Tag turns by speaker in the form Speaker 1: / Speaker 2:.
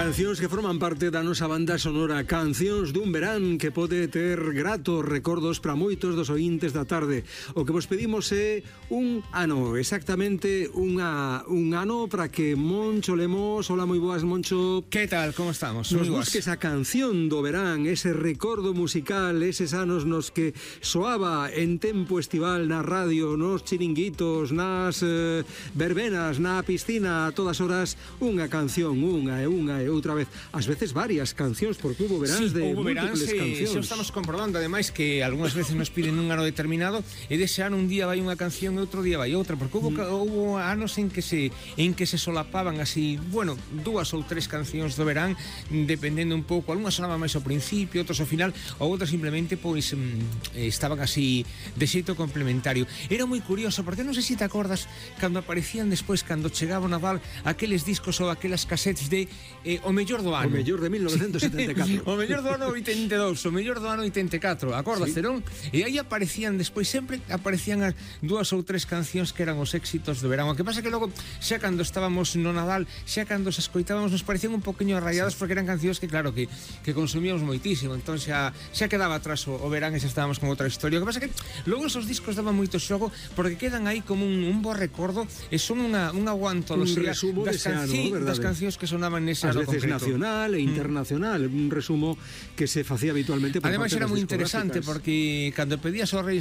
Speaker 1: Cancións que forman parte da nosa banda sonora, cancións dun verán que pode ter gratos recordos para moitos dos oíntes da tarde. O que vos pedimos é un ano, exactamente un ano para que Moncho Lemos, hola, moi boas, Moncho.
Speaker 2: Que tal, como estamos?
Speaker 1: Nos busques a canción do verán, ese recordo musical, eses anos nos que soaba en tempo estival na radio, nos chiringuitos, nas verbenas, na piscina, a todas horas, unha canción, unha e outra vez, ás veces varias cancións, porque hubo veráns de múltiples cancións.
Speaker 2: Xa estamos comprobando, ademais, que algunhas veces nos piden un ano determinado e dese ano un día vai unha canción e outro día vai outra, porque hubo anos en que se solapaban así, bueno, dúas ou tres cancións do verán, dependendo un pouco, algunhas sonaban máis ao principio, outros ao final, ou outras simplemente pois estaban así de xeito complementario. Era moi curioso, porque non sei se te acordas cando aparecían despois, cando chegaba o Nadal, aqueles discos ou aquelas casetes de o mellor do ano.
Speaker 1: O mellor de 1974.
Speaker 2: O mellor do ano 82, o mellor do ano 84, acordas, sí. Non? E aí aparecían despois, sempre aparecían as dúas ou tres cancións que eran os éxitos do verán. O que pasa que logo, xa cando estábamos no Nadal, xa cando se escoitábamos, nos parecían un poquinho arraiadas, sí, porque eran cancións que, claro, que consumíamos moitísimo. Entón xa quedaba atrás o verán e xa estábamos con outra historia. O que pasa que logo esos discos daban moito xogo, porque quedan aí como un bo recordo e son unha guantoloxía das cancións que sonaban nese ano
Speaker 1: concreto. Nacional e internacional, un resumo que se facía habitualmente por
Speaker 2: ademais
Speaker 1: parte
Speaker 2: era
Speaker 1: das
Speaker 2: moi interesante, porque cando pedías ao rei